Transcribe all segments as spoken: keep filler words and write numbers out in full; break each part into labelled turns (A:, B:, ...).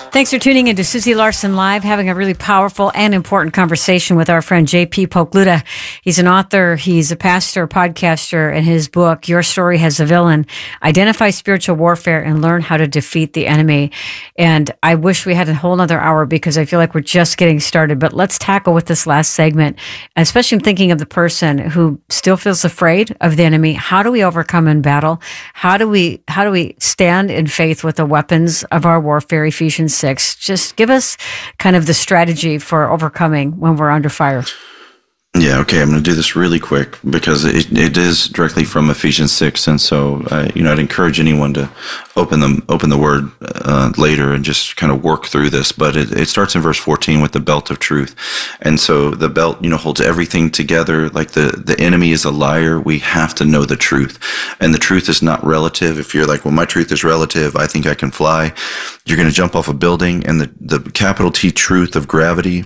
A: Thanks for tuning in to Susie Larson Live, having a really powerful and important conversation with our friend J P Pokluda. He's an author, he's a pastor, podcaster, and his book, Your Story Has a Villain, Identify Spiritual Warfare and Learn How to Defeat the Enemy. And I wish we had a whole other hour because I feel like we're just getting started, but let's tackle with this last segment, especially thinking of the person who still feels afraid of the enemy. How do we overcome in battle? How do we, how do we stand in faith with the weapons of our warfare, Ephesians six? Just give us kind of the strategy for overcoming when we're under fire.
B: Yeah, okay, I'm going to do this really quick because it, it is directly from Ephesians six, and so uh, you know I'd encourage anyone to open them open the Word uh, later and just kind of work through this. But it, it starts in verse fourteen with the belt of truth, and so the belt you know holds everything together. Like the the enemy is a liar. We have to know the truth, and the truth is not relative. If you're like, well, my truth is relative, I think I can fly. You're going to jump off a building, and the the capital T truth of gravity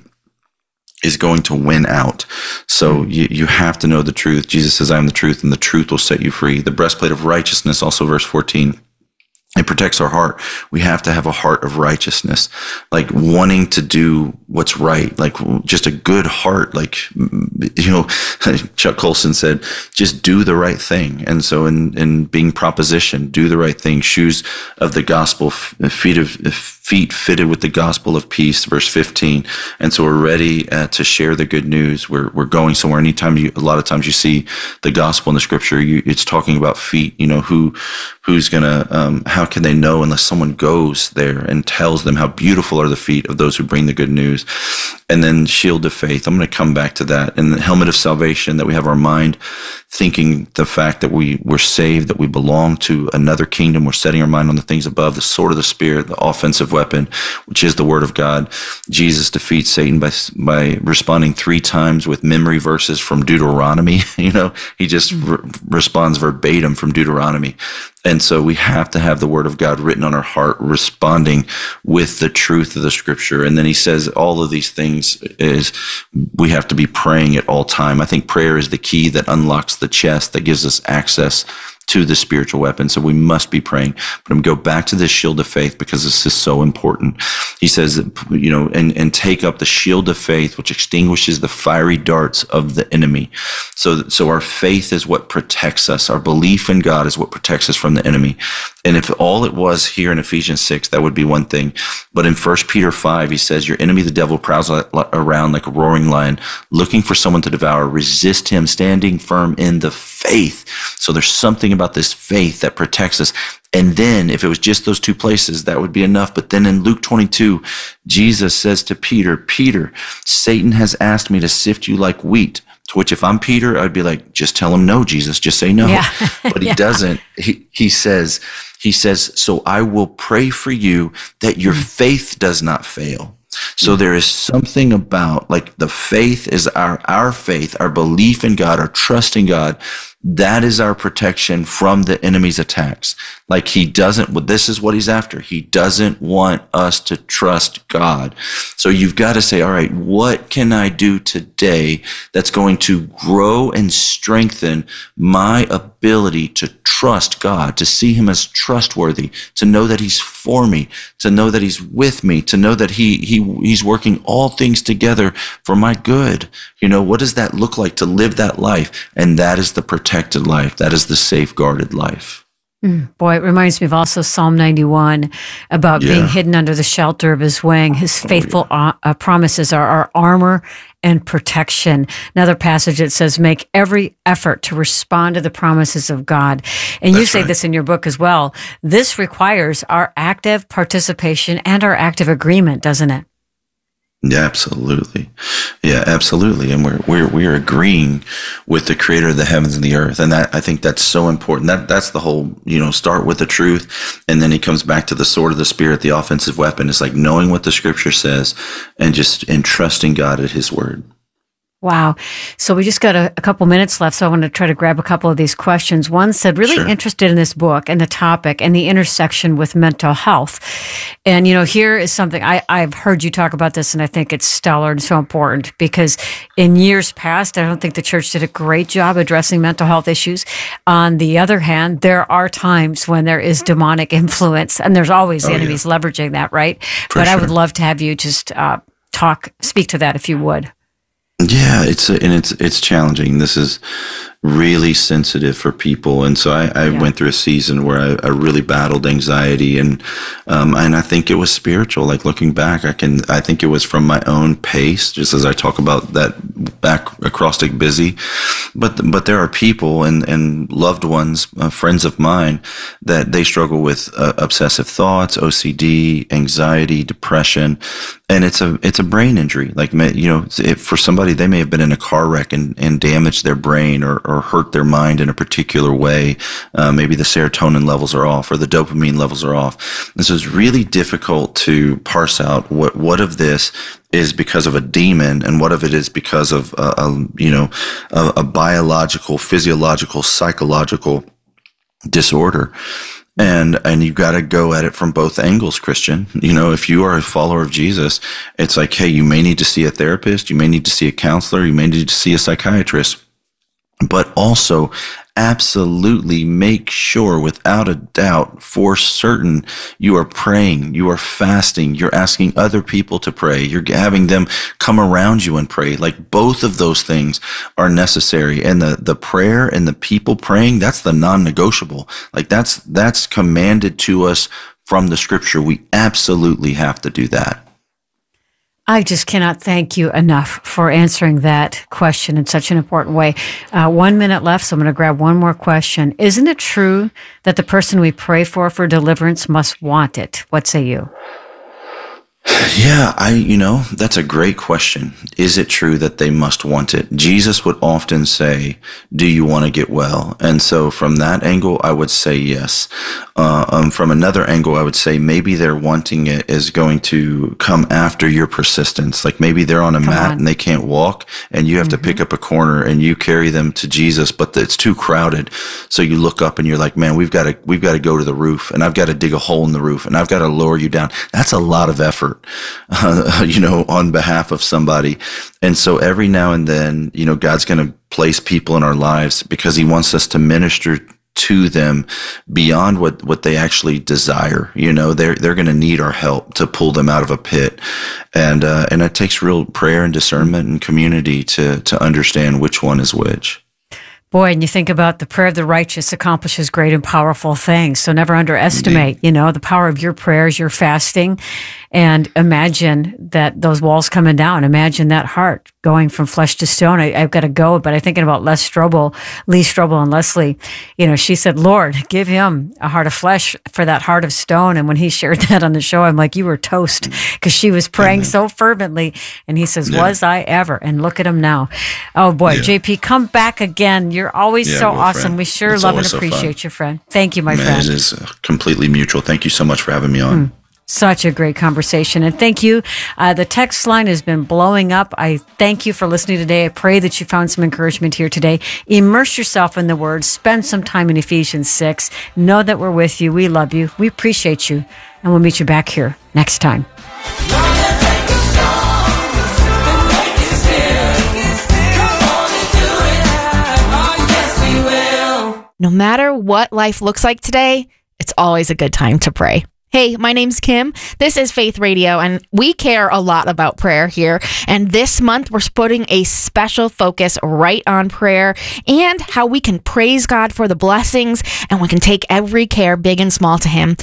B: is going to win out. So you, you have to know the truth. Jesus says, I am the truth, and the truth will set you free. The breastplate of righteousness, also verse fourteen, it protects our heart. We have to have a heart of righteousness, like wanting to do what's right, like just a good heart. Like, you know, Chuck Colson said, just do the right thing. And so in, in being propositioned, do the right thing, shoes of the gospel, feet of feet fitted with the gospel of peace, verse fifteen. And so we're ready uh, to share the good news. We're, we're going somewhere. Anytime you, a lot of times you see the gospel in the scripture, you, it's talking about feet, you know, who, who's gonna, um, how can they know unless someone goes there and tells them how beautiful are the feet of those who bring the good news? And then shield of faith. I'm going to come back to that. And the helmet of salvation, that we have our mind thinking the fact that we we're saved, that we belong to another kingdom. We're setting our mind on the things above, the sword of the Spirit, the offensive weapon, which is the word of God. Jesus defeats Satan by, by responding three times with memory verses from Deuteronomy. You know, he just re- responds verbatim from Deuteronomy. And so we have to have the word of God written on our heart, responding with the truth of the scripture. And then he says all of these things is we have to be praying at all time. I think prayer is the key that unlocks the chest, that gives us access to the spiritual weapon. So we must be praying. But I'm going to go back to this shield of faith because this is so important. He says, you know, and, and take up the shield of faith, which extinguishes the fiery darts of the enemy. So, so our faith is what protects us. Our belief in God is what protects us from the enemy. And if all it was here in Ephesians six, that would be one thing. But in First Peter five, he says, your enemy, the devil, prowls around like a roaring lion, looking for someone to devour. Resist him, standing firm in the faith. So there's something about this faith that protects us. And then if it was just those two places, that would be enough. But then in Luke twenty-two, Jesus says to Peter, Peter, Satan has asked me to sift you like wheat. To which if I'm Peter, I'd be like, just tell him no, Jesus, just say no. Yeah. But he yeah. doesn't. He, he says, he says, so I will pray for you that your mm. faith does not fail. So there is something about, like, the faith is our, our faith, our belief in God, our trust in God. That is our protection from the enemy's attacks. Like, he doesn't, well, this is what he's after. He doesn't want us to trust God. So you've got to say, all right, what can I do today that's going to grow and strengthen my ability to trust God, to see him as trustworthy, to know that he's for me, to know that he's with me, to know that he, he, he's working all things together for my good. You know, what does that look like to live that life? And that is the protected life. That is the safeguarded life.
A: Mm, boy, it reminds me of also Psalm ninety-one about yeah. being hidden under the shelter of his wing. His faithful oh, yeah. uh, promises are our armor and protection. Another passage that says, make every effort to respond to the promises of God. And That's you say right. this in your book as well. This requires our active participation and our active agreement, doesn't it?
B: Yeah, absolutely. Yeah, absolutely. And we're, we're, we're agreeing with the creator of the heavens and the earth. And that, I think that's so important. That, that's the whole, you know, start with the truth. And then he comes back to the sword of the Spirit, the offensive weapon. It's like knowing what the scripture says and just entrusting God at his word.
A: Wow. So we just got a, a couple minutes left, so I want to try to grab a couple of these questions. One said, really sure. interested in this book and the topic and the intersection with mental health. And, you know, here is something, I, I've heard you talk about this, and I think it's stellar and so important, because in years past, I don't think the church did a great job addressing mental health issues. On the other hand, there are times when there is demonic influence, and there's always oh, the enemies yeah. leveraging that, right? For but sure. I would love to have you just uh, talk, speak to that if you would.
B: Yeah, it's and it's it's challenging. This is really sensitive for people, and so I, I yeah. went through a season where I, I really battled anxiety, and um, and I think it was spiritual. Like looking back, I can I think it was from my own pace, just as I talk about that back acrostic busy. But but there are people and and loved ones, uh, friends of mine, that they struggle with uh, obsessive thoughts, O C D, anxiety, depression, and it's a it's a brain injury. Like you know, if for somebody they may have been in a car wreck and and damaged their brain or. or hurt their mind in a particular way. Uh, maybe the serotonin levels are off or the dopamine levels are off. And so it's really difficult to parse out what, what of this is because of a demon and what of it is because of, uh, a, you know, a, a biological, physiological, psychological disorder. And, and you've got to go at it from both angles, Christian. You know, if you are a follower of Jesus, it's like, hey, you may need to see a therapist. You may need to see a counselor. You may need to see a psychiatrist. But also absolutely make sure without a doubt for certain you are praying, you are fasting, you're asking other people to pray, you're having them come around you and pray. Like both of those things are necessary. And the, the prayer and the people praying, that's the non-negotiable. Like that's, that's commanded to us from the scripture. We absolutely have to do that.
A: I just cannot thank you enough for answering that question in such an important way. Uh, one minute left, so I'm going to grab one more question. Isn't it true that the person we pray for for deliverance must want it? What say you?
B: Yeah, I, you know, that's a great question. Is it true that they must want it? Jesus would often say, do you want to get well? And so from that angle, I would say yes. Uh, um, from another angle, I would say maybe their wanting it is going to come after your persistence. Like maybe they're on a come mat on. and they can't walk and you have mm-hmm. to pick up a corner and you carry them to Jesus, but it's too crowded. So you look up and you're like, man, we've got to, we've got to go to the roof and I've got to dig a hole in the roof and I've got to lower you down. That's a lot of effort. Uh, you know, on behalf of somebody. And so every now and then, you know, God's going to place people in our lives because he wants us to minister to them beyond what, what they actually desire. You know, they're, they're going to need our help to pull them out of a pit. And, uh, and it takes real prayer and discernment and community to, to understand which one is which.
A: Boy, and you think about the prayer of the righteous accomplishes great and powerful things. So never underestimate, Indeed. you know, the power of your prayers, your fasting, and imagine that those walls coming down. Imagine that heart going from flesh to stone. I, I've got to go, but I'm thinking about Les Strobel, Lee Strobel and Leslie. You know, she said, Lord, give him a heart of flesh for that heart of stone. And when he shared that on the show, I'm like, you were toast, because she was praying Amen. so fervently. And he says, yeah. was I ever? And look at him now. Oh boy, yeah. J P, come back again. You're always yeah, so well, awesome. Friend. We sure it's love and appreciate so you, friend. Thank you, my Man, friend.
B: It is completely mutual. Thank you so much for having me on. Hmm.
A: Such a great conversation. And thank you. Uh, the text line has been blowing up. I thank you for listening today. I pray that you found some encouragement here today. Immerse yourself in the Word. Spend some time in Ephesians six. Know that we're with you. We love you. We appreciate you. And we'll meet you back here next time.
C: No matter what life looks like today, it's always a good time to pray. Hey, my name's Kim. This is Faith Radio, and we care a lot about prayer here. And this month, we're putting a special focus right on prayer and how we can praise God for the blessings, and we can take every care, big and small, to Him.